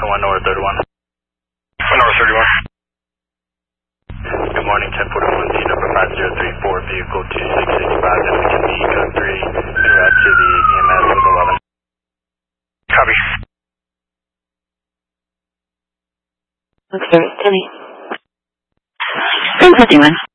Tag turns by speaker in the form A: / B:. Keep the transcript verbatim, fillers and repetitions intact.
A: one North thirty-one.
B: North thirty-one.
A: Good morning, ten forty-one, T number five zero three four, vehicle two six six five, W T B code three, en route to the E M S with eleven.
B: Copy.
C: Looks very steady. ten fifty-one.